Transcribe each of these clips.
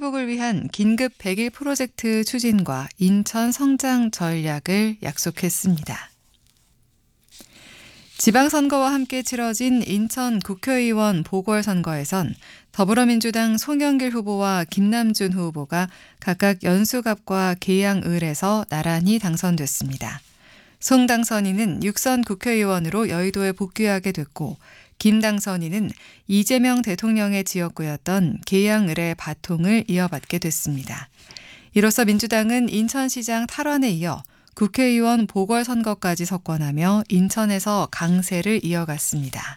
회복을 위한 긴급 100일 프로젝트 추진과 인천 성장 전략을 약속했습니다. 지방선거와 함께 치러진 인천 국회의원 보궐선거에선 더불어민주당 송영길 후보와 김남준 후보가 각각 연수갑과 계양을에서 나란히 당선됐습니다. 송 당선인은 6선 국회의원으로 여의도에 복귀하게 됐고 김 당선인은 이재명 대통령의 지역구였던 계양을의 바통을 이어받게 됐습니다. 이로써 민주당은 인천시장 탈환에 이어 국회의원 보궐선거까지 석권하며 인천에서 강세를 이어갔습니다.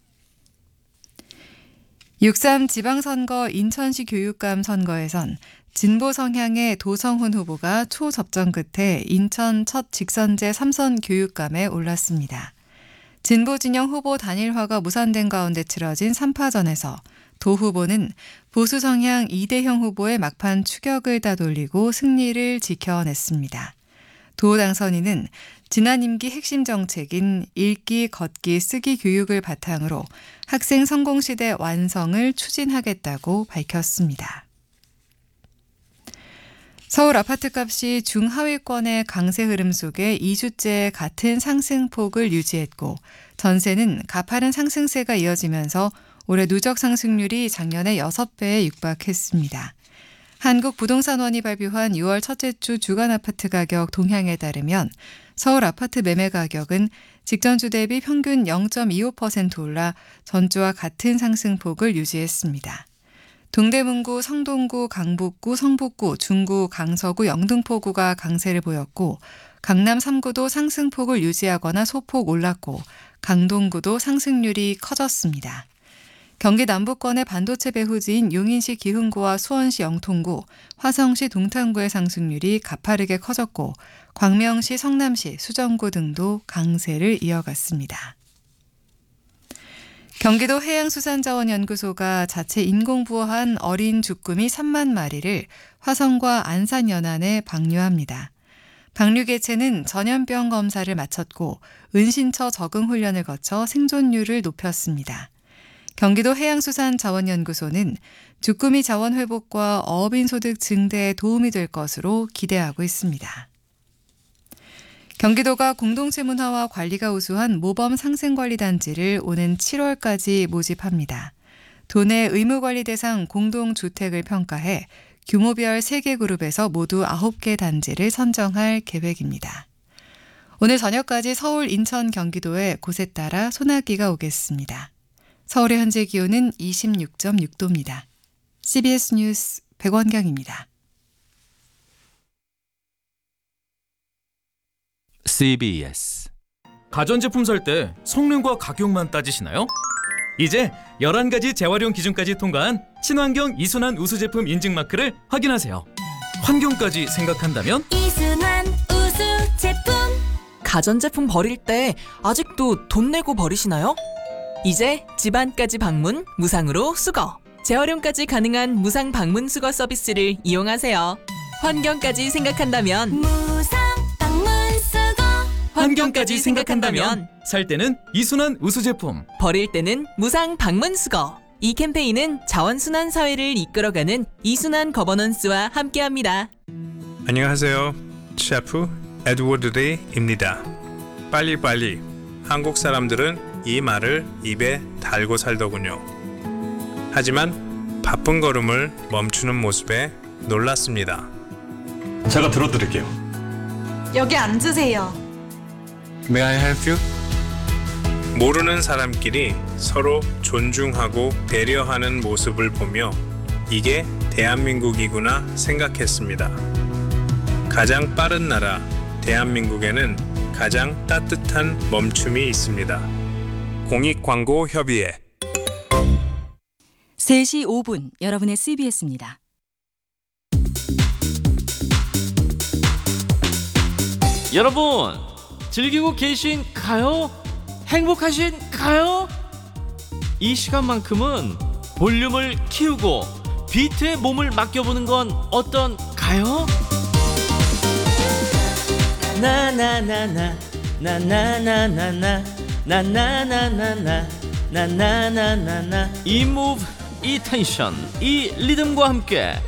6.3 지방선거 인천시 교육감 선거에선 진보 성향의 도성훈 후보가 초접전 끝에 인천 첫 직선제 3선 교육감에 올랐습니다. 진보 진영 후보 단일화가 무산된 가운데 치러진 3파전에서 도 후보는 보수 성향 이대형 후보의 막판 추격을 따돌리고 승리를 지켜냈습니다. 도 당선인은 지난 임기 핵심 정책인 읽기, 걷기, 쓰기 교육을 바탕으로 학생 성공시대 완성을 추진하겠다고 밝혔습니다. 서울 아파트값이 중하위권의 강세 흐름 속에 2주째 같은 상승폭을 유지했고 전세는 가파른 상승세가 이어지면서 올해 누적 상승률이 작년에 6배에 육박했습니다. 한국부동산원이 발표한 6월 첫째 주 주간 아파트 가격 동향에 따르면 서울 아파트 매매 가격은 직전주 대비 평균 0.25% 올라 전주와 같은 상승폭을 유지했습니다. 동대문구, 성동구, 강북구, 성북구, 중구, 강서구, 영등포구가 강세를 보였고 강남 3구도 상승폭을 유지하거나 소폭 올랐고 강동구도 상승률이 커졌습니다. 경기 남부권의 반도체 배후지인 용인시 기흥구와 수원시 영통구, 화성시 동탄구의 상승률이 가파르게 커졌고 광명시, 성남시, 수정구 등도 강세를 이어갔습니다. 경기도 해양수산자원연구소가 자체 인공부화한 어린 주꾸미 3만 마리를 화성과 안산 연안에 방류합니다. 방류 개체는 전염병 검사를 마쳤고 은신처 적응 훈련을 거쳐 생존율을 높였습니다. 경기도 해양수산자원연구소는 주꾸미 자원 회복과 어업인 소득 증대에 도움이 될 것으로 기대하고 있습니다. 경기도가 공동체 문화와 관리가 우수한 모범 상생관리단지를 오는 7월까지 모집합니다. 도내 의무관리 대상 공동주택을 평가해 규모별 3개 그룹에서 모두 9개 단지를 선정할 계획입니다. 오늘 저녁까지 서울, 인천, 경기도에 곳에 따라 소나기가 오겠습니다. 서울의 현재 기온은 26.6도입니다. CBS 뉴스 백원경입니다. CBS 가전제품 살 때 성능과 가격만 따지시나요? 이제 11가지 재활용 기준까지 통과한 친환경 이순환 우수 제품 인증 마크를 확인하세요. 환경까지 생각한다면 이순환 우수 제품. 가전제품 버릴 때 아직도 돈 내고 버리시나요? 이제 집안까지 방문 무상으로 수거. 재활용까지 가능한 무상 방문 수거 서비스를 이용하세요. 환경까지 생각한다면 무상 방문 수거. 환경까지 생각한다면 살 때는 이순환 우수 제품, 버릴 때는 무상 방문 수거. 이 캠페인은 자원순환 사회를 이끌어가는 이순환 거버넌스와 함께합니다. 안녕하세요. 셰프 에드워드 데이입니다. 빨리빨리. 한국 사람들은 이 말을 입에 달고 살더군요. 하지만 바쁜 걸음을 멈추는 모습에 놀랐습니다. 제가 들어드릴게요. 여기 앉으세요. May I help you? 모르는 사람끼리 서로 존중하고 배려하는 모습을 보며 이게 대한민국이구나 생각했습니다. 가장 빠른 나라 대한민국에는 가장 따뜻한 멈춤이 있습니다. 공익광고협의회 3시 5분 여러분의 CBS입니다. 여러분 즐기고 계신가요? 행복하신가요? 이 시간만큼은 볼륨을 키우고 비트에 몸을 맡겨보는 건 어떤가요? 나나나나 나나나나나 나나나나나 나나나나나 이 무브 이 텐션 이 리듬과 함께